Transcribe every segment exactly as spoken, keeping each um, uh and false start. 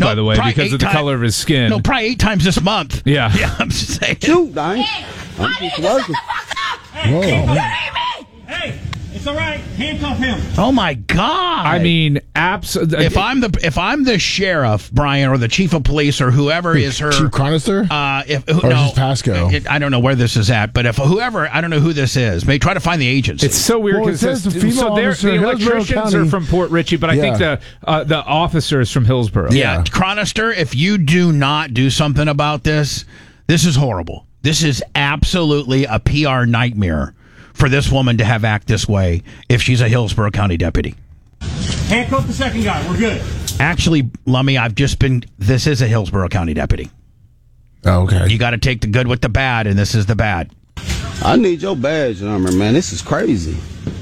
no, by the way, because of the time, color of his skin. No, probably eight times this month. Yeah. Yeah, I'm just saying. Shoot, I ain't. I'm just working. Whoa. Hey, it's all right. Handcuff him. Oh my God! I mean, absolutely. If I'm the if I'm the sheriff, Brian, or the chief of police, or whoever is her, Chief Chronister? uh, if who, Or no, just Pasco? it- I don't know where this is at, but if whoever, I don't know who this is, may try to find the agency. It's so weird Well, it because says the female so they're- officer the in Hillsborough electricians County. are from Port Richey, but I Yeah. think the uh, the officer is from Hillsborough. yeah, Yeah. Chronister, if you do not do something about this, this is horrible. This is absolutely a P R nightmare for this woman to have act this way if she's a Hillsborough County deputy. Handcuff the second guy. We're good. Actually, Lummy, I've just been. This is a Hillsborough County deputy. Oh, okay. You got to take the good with the bad, and this is the bad. I need your badge number, man. This is crazy.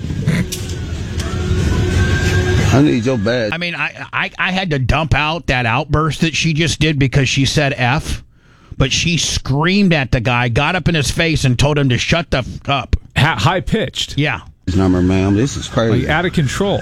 I need your badge. I mean, I, I I had to dump out that outburst that she just did because she said F, but she screamed at the guy, got up in his face, and told him to shut the f up. Ha- high pitched, Yeah. This number, ma'am. This is crazy. like out of control.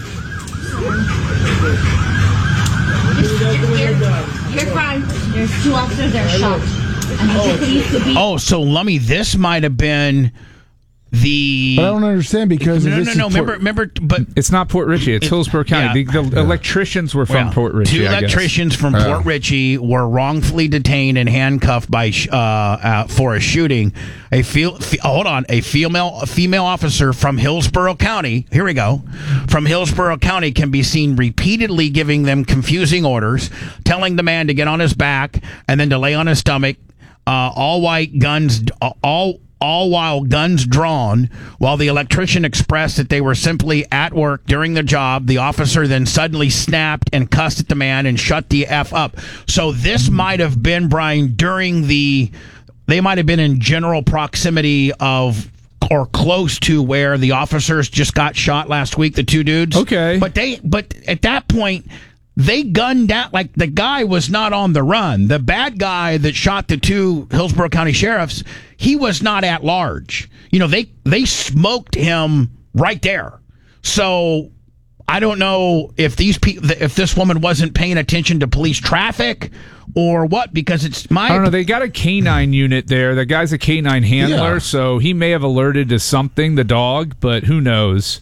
You're fine. There's two officers that are shot. I need the police to be. Oh, so Lummy, this might have been the. But I don't understand because no, if no, this no, no. is Remember, Port- remember, but It's not Port Richey. It's Hillsborough County. yeah. The, the electricians were from well, Port Richey. two I guess. electricians from Oh. Port Richey were wrongfully detained and handcuffed by sh- uh, uh, for a shooting. A fe- fe- hold on, a female a female officer from Hillsborough County. Here we go. From Hillsborough County can be seen repeatedly giving them confusing orders, telling the man to get on his back and then to lay on his stomach. Uh, all white guns, all. all while guns drawn. While the electrician expressed that they were simply at work during the job, the officer then suddenly snapped and cussed at the man and shut the F up. So this might have been, Brian, during the... They might have been in general proximity of or close to where the officers just got shot last week, the two dudes. Okay. But they, but at that point... They gunned down, like the guy was not on the run. The bad guy that shot the two Hillsborough County sheriffs, he was not at large. You know, they, they smoked him right there. So I don't know if these people, if this woman wasn't paying attention to police traffic or what, because it's my. I don't know. They got a canine unit there. The guy's a canine handler, Yeah. so he may have alerted to something, the dog, but who knows?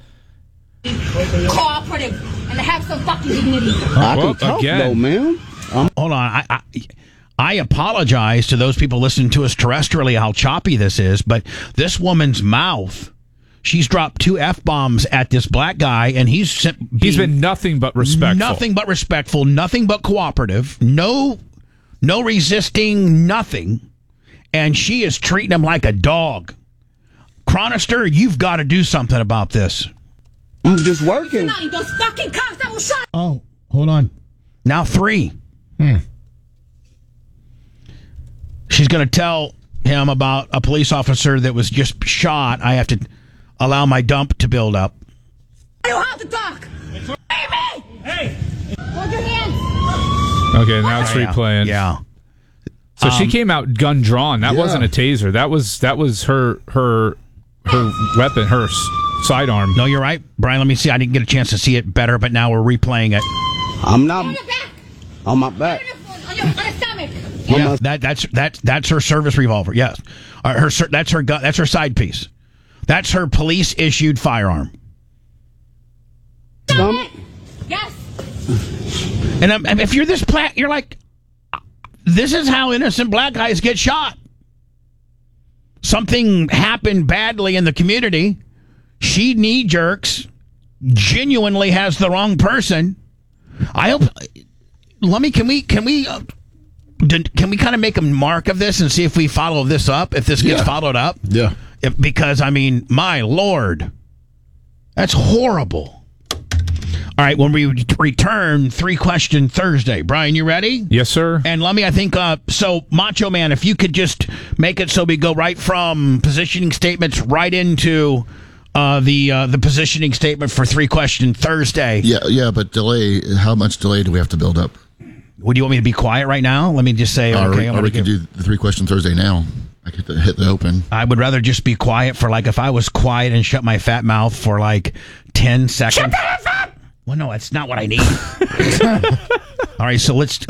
cooperative and have some fucking dignity. I Well, can talk, again. though, ma'am. I'm Hold on. I, I I apologize to those people listening to us terrestrially how choppy this is, but this woman's mouth, she's dropped two F-bombs at this black guy, and he's sim- He's being been nothing but respectful. nothing but respectful, nothing but cooperative, no, no resisting, nothing, and she is treating him like a dog. Chronister, you've got to do something about this. I'm just working. Not those fucking cops that will shot. Oh, hold on. Now three. Hmm. She's going to tell him about a police officer that was just shot. I have to allow my dump to build up. You have to talk. Leave me. Hey, Hold your hands. Okay, now it's Yeah. replaying. Yeah. So she came out gun drawn. That Yeah. wasn't a taser. That was that was her her her weapon, her s- sidearm. No, you're right. Brian, let me see. I didn't get a chance to see it better, but now we're replaying it. I'm not On your back. on my back. On your, on your stomach. Yeah, that, that's that's that's her service revolver. Yes, uh, her ser- that's her gun. That's her side piece. That's her police issued firearm. Stomach? Yes. And um, if you're this black, you're like, this is how innocent black guys get shot. Something happened badly in the community. She knee jerks, genuinely has the wrong person. I hope. Let me. Can we? Can we? Uh, did, can we kind of make a mark of this and see if we follow this up? If this gets Yeah. followed up? Yeah. If, because I mean, my lord, that's horrible. All right, when we return, three question Thursday. Brian, you ready? Yes, sir. And let me, I think, uh, so Macho Man, if you could just make it so we go right from positioning statements right into uh, the uh, the positioning statement for three question Thursday. Yeah, yeah, but delay. How much delay do we have to build up? Would you want me to be quiet right now? Let me just say, or okay, I'm or gonna we can give- do the three question Thursday now. I could hit the, hit the open. I would rather just be quiet for like, if I was quiet and shut my fat mouth for like ten seconds. Shut that up! Well, no, that's not what I need. All right, so let's